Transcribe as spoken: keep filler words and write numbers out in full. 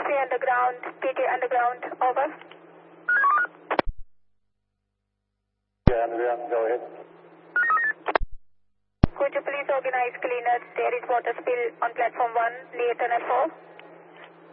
three Underground, P K Underground, over. Yeah, Underground, go ahead. Could you please organize cleanup? There is water spill on platform one near tunnel four.